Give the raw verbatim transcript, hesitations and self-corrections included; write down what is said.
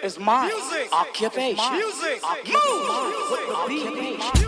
is my Music. occupation. Music. Occupation. Move. With the beat.